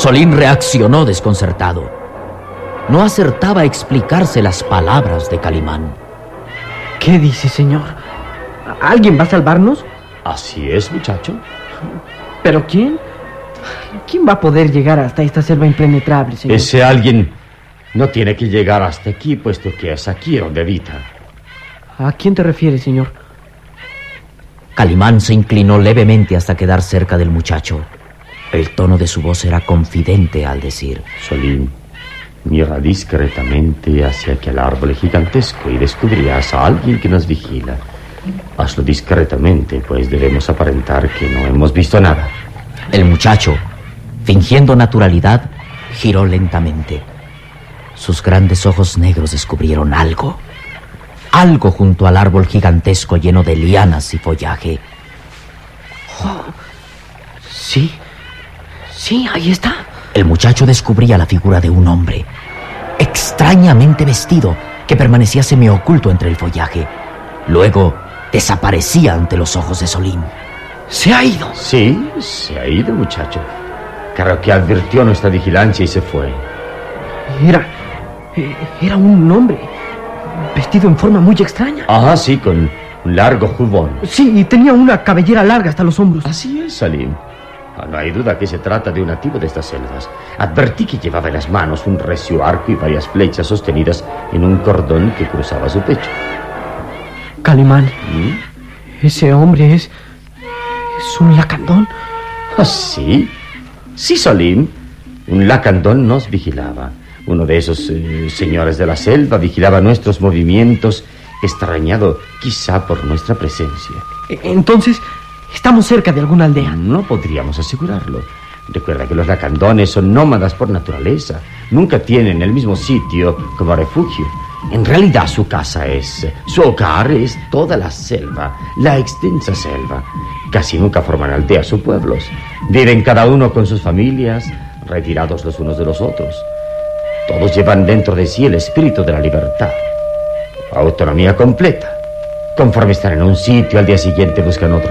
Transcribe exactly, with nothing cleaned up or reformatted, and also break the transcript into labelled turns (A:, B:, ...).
A: Solín reaccionó desconcertado. No acertaba a explicarse las palabras de Calimán.
B: ¿Qué dice, señor? ¿Alguien va a salvarnos?
C: Así es, muchacho.
B: ¿Pero quién? ¿Quién va a poder llegar hasta esta selva impenetrable, señor?
C: Ese alguien no tiene que llegar hasta aquí, puesto que es aquí donde habita.
B: ¿A quién te refieres, señor?
A: Calimán se inclinó levemente hasta quedar cerca del muchacho. El tono de su voz era confidente al decir:
C: Solín, mira discretamente hacia aquel árbol gigantesco y descubrirás a alguien que nos vigila. Hazlo discretamente, pues debemos aparentar que no hemos visto nada.
A: El muchacho, fingiendo naturalidad, giró lentamente. Sus grandes ojos negros descubrieron algo. Algo junto al árbol gigantesco lleno de lianas y follaje.
B: Oh, sí, sí, ahí está.
A: El muchacho descubría la figura de un hombre, extrañamente vestido, que permanecía semioculto entre el follaje. Luego desaparecía ante los ojos de Solín.
B: ¿Se ha ido?
C: Sí, se ha ido, muchacho. Creo que advirtió nuestra vigilancia y se fue.
B: Era... Era un hombre vestido en forma muy extraña.
C: Ah, sí, con un largo jubón.
B: Sí, y tenía una cabellera larga hasta los hombros.
C: Así es, Salim. Ah, no hay duda que se trata de un nativo de estas selvas. Advertí que llevaba en las manos un recio arco y varias flechas sostenidas en un cordón que cruzaba su pecho.
B: Calimán,
C: ¿Mm?
B: ese hombre es... es un lacandón.
C: ¿Ah, sí? Sí, Salim. Un lacandón nos vigilaba. Uno de esos eh, señores de la selva vigilaba nuestros movimientos, extrañado quizá por nuestra presencia.
B: Entonces, estamos cerca de alguna aldea.
C: No podríamos asegurarlo. Recuerda que los lacandones son nómadas por naturaleza. Nunca tienen el mismo sitio como refugio. En realidad su casa es... su hogar es toda la selva, la extensa selva. Casi nunca forman aldeas o pueblos. Viven cada uno con sus familias, retirados los unos de los otros. Todos llevan dentro de sí el espíritu de la libertad. Autonomía completa. Conforme están en un sitio, al día siguiente buscan otro.